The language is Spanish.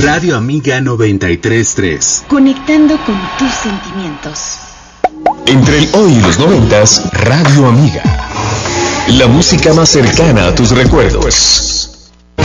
Radio Amiga 93.3. Conectando con tus sentimientos. Entre el hoy y los 90s, Radio Amiga. La música más cercana a tus recuerdos.